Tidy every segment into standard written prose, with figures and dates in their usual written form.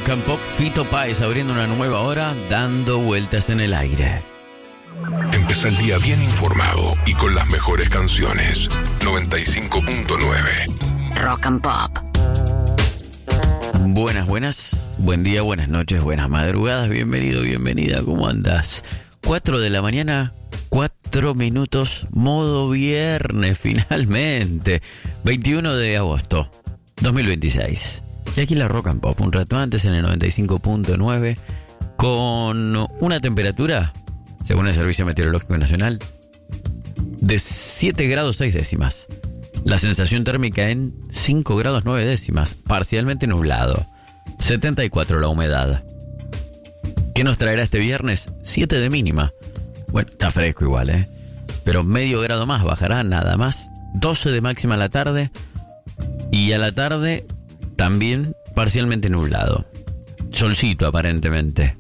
Rock and Pop, Fito Páez abriendo una nueva hora, dando vueltas en el aire. Empezá el día bien informado y con las mejores canciones. 95.9 Rock and Pop. Buenas, buen día, buenas noches, buenas madrugadas, bienvenido, bienvenida, ¿cómo andas? 4 de la mañana, 4 minutos, modo viernes, finalmente. 21 de agosto, 2026. Y aquí la Rock and Pop, un rato antes en el 95.9, con una temperatura, según el Servicio Meteorológico Nacional, de 7 grados 6 décimas. La sensación térmica en 5 grados 9 décimas, parcialmente nublado. 74 la humedad. ¿Qué nos traerá este viernes? 7 de mínima. Bueno, está fresco igual, pero medio grado más, bajará nada más. 12 de máxima a la tarde. Y a la tarde también parcialmente nublado. Solcito aparentemente.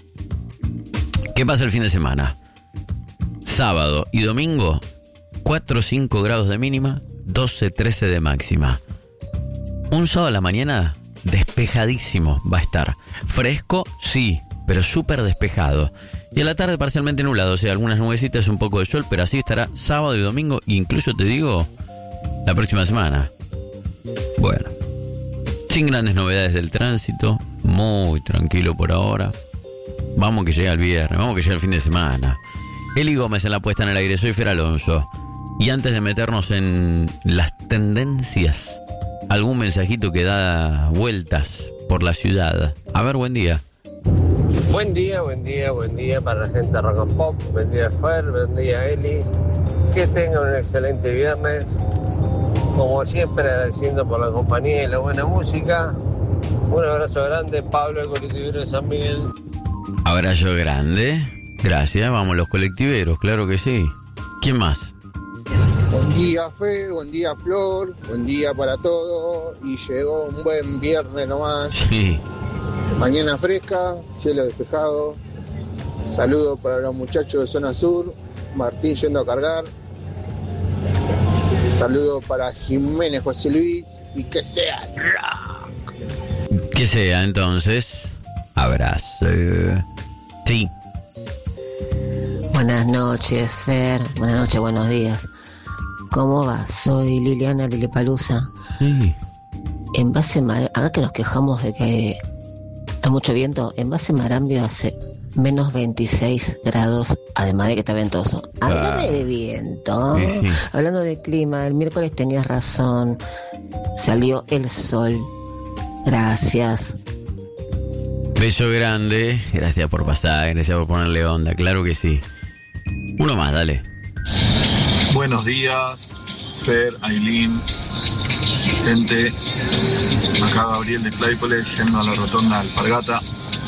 ¿Qué pasa el fin de semana? Sábado y domingo, 4 o 5 grados de mínima, 12, 13 de máxima. Un sábado a la mañana despejadísimo va a estar. Fresco, sí, pero súper despejado. Y a la tarde parcialmente nublado, o sea, algunas nubecitas, un poco de sol, pero así estará sábado y domingo, incluso te digo, la próxima semana. Bueno, sin grandes novedades del tránsito, muy tranquilo por ahora. Vamos que llega el viernes, vamos que llega el fin de semana. Eli Gómez en la puesta en el aire, soy Fer Alonso. Y antes de meternos en las tendencias, algún mensajito que da vueltas por la ciudad. A ver, buen día. Buen día para la gente de Rock and Pop. Buen día Fer, buen día Eli. Que tengan un excelente viernes. Como siempre, agradeciendo por la compañía y la buena música. Un abrazo grande, Pablo, el colectivero de San Miguel. Abrazo grande. Gracias, vamos los colectiveros, claro que sí. ¿Quién más? Buen día Fer, buen día Flor, buen día para todos. Y llegó un buen viernes nomás. Sí. Mañana fresca, cielo despejado. Saludos para los muchachos de Zona Sur. Martín yendo a cargar. Saludos para Jiménez José Luis. Y que sea rock. Que sea entonces. Abrazo. Sí. Buenas noches, Fer. Buenas noches, buenos días. ¿Cómo va? Soy Liliana Lilipalusa. Sí. En base acá que nos quejamos de que hay mucho viento, en base Marambio hace menos 26 grados, además de que está ventoso. Hablando de viento, sí. Hablando de clima, el miércoles tenías razón, salió el sol. Gracias. Beso grande, gracias por pasar, gracias por ponerle onda, claro que sí. Uno más, dale. Buenos días, Fer, Ailín, gente. Acá Gabriel de Claypole, yendo a la rotonda de Alpargata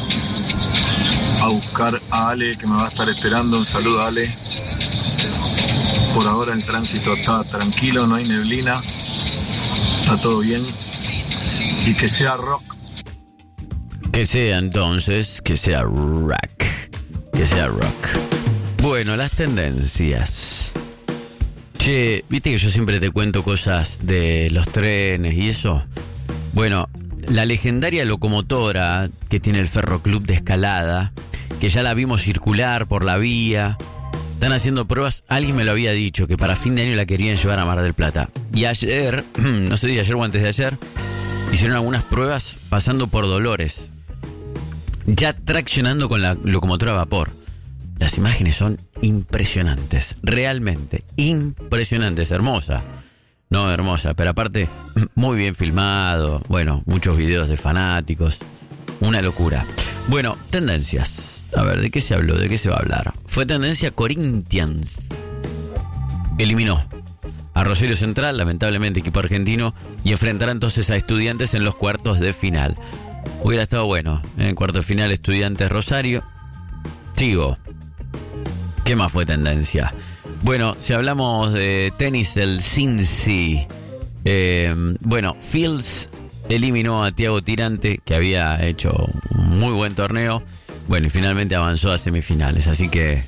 a buscar a Ale, que me va a estar esperando. Un saludo a Ale. Por ahora el tránsito está tranquilo, no hay neblina, está todo bien. Y que sea rock. Que sea entonces, que sea rock. Que sea rock. Bueno, las tendencias. Che, viste que yo siempre te cuento cosas de los trenes y eso. Bueno, la legendaria locomotora que tiene el Ferroclub de Escalada, que ya la vimos circular por la vía. Están haciendo pruebas, alguien me lo había dicho, que para fin de año la querían llevar a Mar del Plata. Y ayer, no sé si ayer o antes de ayer, hicieron algunas pruebas pasando por Dolores, ya traccionando con la locomotora a vapor. Las imágenes son impresionantes, realmente impresionantes, hermosa. No, hermosa, pero aparte muy bien filmado. Bueno, muchos videos de fanáticos, una locura. Bueno, tendencias. A ver, ¿de qué se habló? ¿De qué se va a hablar? Fue tendencia Corinthians. Eliminó a Rosario Central, lamentablemente equipo argentino, y enfrentará entonces a Estudiantes en los cuartos de final. Hubiera estado bueno, en cuarto de final Estudiantes Rosario. Sigo. ¿Qué más fue tendencia? Bueno, si hablamos de tenis, el Cincy. Bueno, Fields eliminó a Thiago Tirante, que había hecho un muy buen torneo. Bueno, y finalmente avanzó a semifinales, así que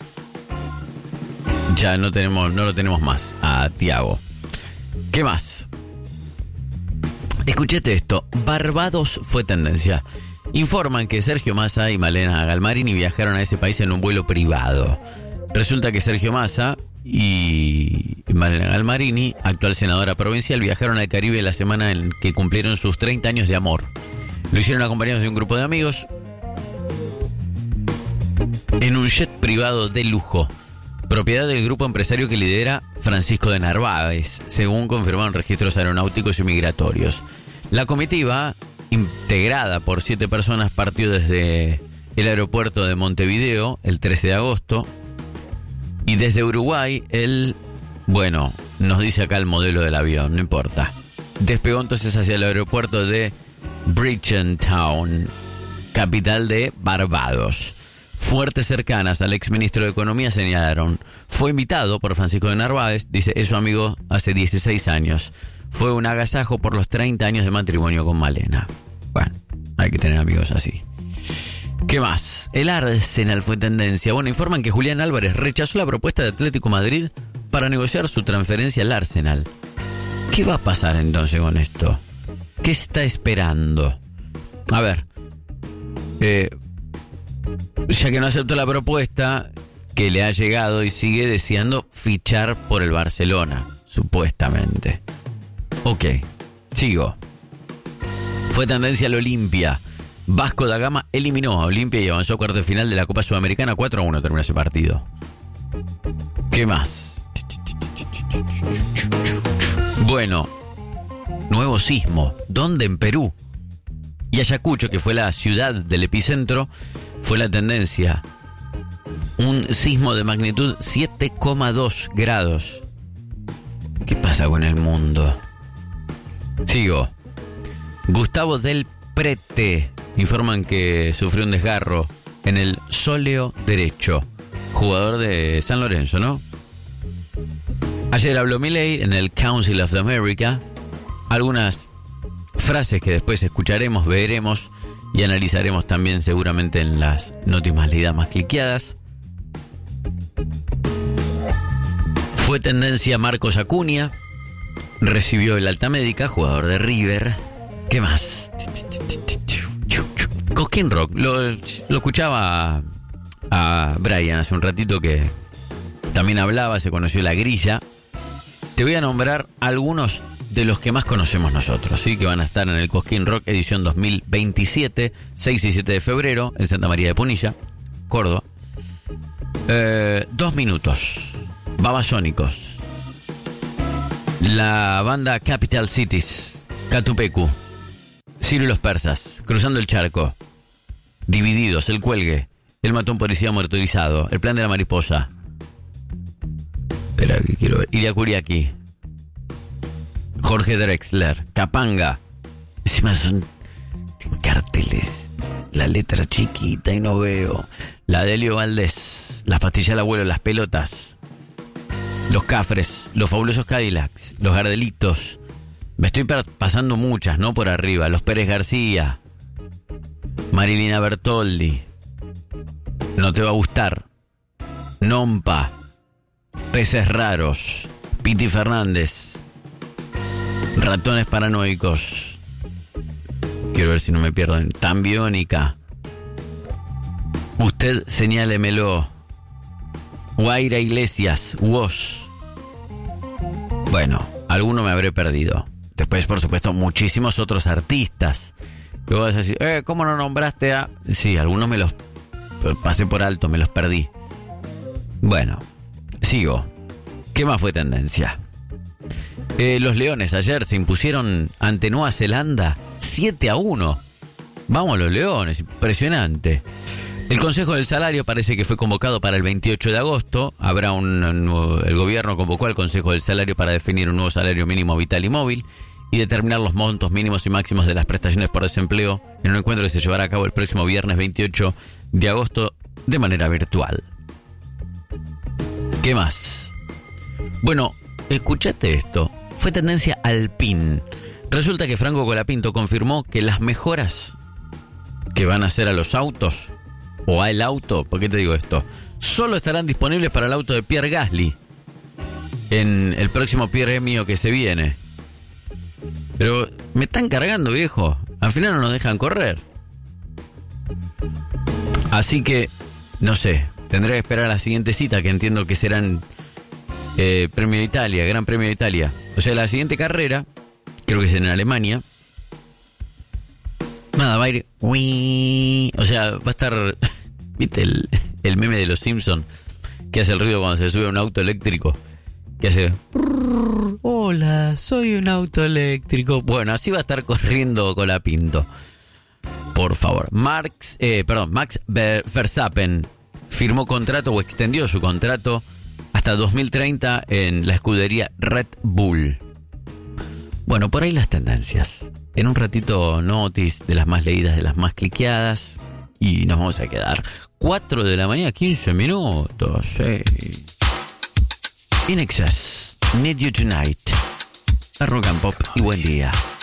ya no lo tenemos más a Thiago. ¿Qué más? Escuchate esto. Barbados fue tendencia. informan que Sergio Massa y Malena Galmarini viajaron a ese país en un vuelo privado. Resulta que Sergio Massa y Malena Galmarini, actual senadora provincial, viajaron al Caribe la semana en que cumplieron sus 30 años de amor. Lo hicieron acompañados de un grupo de amigos en un jet privado de lujo, propiedad del grupo empresario que lidera Francisco de Narváez, según confirmaron registros aeronáuticos y migratorios. La comitiva, integrada por 7 personas, partió desde el aeropuerto de Montevideo el 13 de agosto y desde Uruguay nos dice acá el modelo del avión, no importa. Despegó entonces hacia el aeropuerto de Bridgetown, capital de Barbados. Fuertes cercanas al exministro de Economía señalaron: fue invitado por Francisco de Narváez, dice, es su amigo hace 16 años. Fue un agasajo por los 30 años de matrimonio con Malena. Bueno, hay que tener amigos así. ¿Qué más? El Arsenal fue tendencia. Bueno, informan que Julián Álvarez rechazó la propuesta de Atlético Madrid para negociar su transferencia al Arsenal. ¿Qué va a pasar entonces con esto? ¿Qué está esperando? A ver, ya que no aceptó la propuesta que le ha llegado y sigue deseando fichar por el Barcelona, supuestamente. Ok, sigo. Fue tendencia al Olimpia. Vasco da Gama eliminó a Olimpia y avanzó a cuarto de final de la Copa Sudamericana. 4-1 terminó ese partido. ¿Qué más? Bueno, nuevo sismo. ¿Dónde? En Perú. Y Ayacucho, que fue la ciudad del epicentro, fue la tendencia. Un sismo de magnitud 7,2 grados. ¿Qué pasa con el mundo? Sigo. Gustavo del Prete. Informan que sufrió un desgarro en el sóleo derecho. Jugador de San Lorenzo, ¿no? Ayer habló Milei en el Council of America. Algunas frases que después escucharemos, veremos y analizaremos también seguramente en las noticias más leídas, más cliqueadas. Fue tendencia Marcos Acuña. Recibió el alta médica, jugador de River. ¿Qué más? Cosquín Rock. Lo escuchaba a Brian hace un ratito, que también hablaba, se conoció la grilla. Te voy a nombrar algunos de los que más conocemos nosotros, ¿sí? Que van a estar en el Cosquín Rock edición 2027, 6 y 7 de febrero, en Santa María de Punilla, Córdoba. 2 minutos. Babasónicos. La banda Capital Cities, Catupecu, Ciro y los Persas, Cruzando el Charco, Divididos, El Cuelgue, El Matón Policía Motorizado, El Plan de la Mariposa. Espera, que quiero ver. Iriacuriaki, Jorge Drexler, Capanga. Encima son carteles, la letra chiquita y no veo. La de Elio Valdés, Las Pastillas del Abuelo, Las Pelotas, Los Cafres, Los Fabulosos Cadillacs, Los Gardelitos. Me estoy pasando muchas, ¿no? Por arriba. Los Pérez García, Marilina Bertoldi, No Te Va a Gustar, Nompa, Peces Raros, Piti Fernández, Ratones Paranoicos. Quiero ver si no me pierdo. Tambiónica, Usted Señálemelo, Guaira Iglesias, Woz. Bueno, alguno me habré perdido. Después, por supuesto, muchísimos otros artistas. Que vos vas a decir, ¿cómo no nombraste a...? Sí, algunos me los pasé por alto, me los perdí. Bueno, sigo. ¿Qué más fue tendencia? Los Leones ayer se impusieron ante Nueva Zelanda 7-1. Vamos los Leones, impresionante. El Consejo del Salario parece que fue convocado para el 28 de agosto. El gobierno convocó al Consejo del Salario para definir un nuevo salario mínimo vital y móvil y determinar los montos mínimos y máximos de las prestaciones por desempleo en un encuentro que se llevará a cabo el próximo viernes 28 de agosto de manera virtual. ¿Qué más? Bueno, escuchate esto. Fue tendencia Alpine. Resulta que Franco Colapinto confirmó que las mejoras que van a hacer a los autos, o al auto, ¿por qué te digo esto? Solo estarán disponibles para el auto de Pierre Gasly en el próximo premio que se viene. Pero me están cargando, viejo. Al final no nos dejan correr. Así que, no sé, tendré que esperar a la siguiente cita, que entiendo que serán Premio de Italia, Gran Premio de Italia. O sea, la siguiente carrera, creo que es en Alemania. Nada, va a ir... O sea, va a estar... ¿Viste el meme de los Simpsons? Que hace el ruido cuando se sube a un auto eléctrico. Que hace... Hola, soy un auto eléctrico. Bueno, así va a estar corriendo Colapinto. Por favor. Max Verstappen firmó contrato o extendió su contrato hasta 2030 en la escudería Red Bull. Bueno, por ahí las tendencias. En un ratito notis de las más leídas, de las más cliqueadas. Y nos vamos a quedar 4 de la mañana, 15 minutos. In Excess, Need You Tonight. A Rock and Pop y buen día.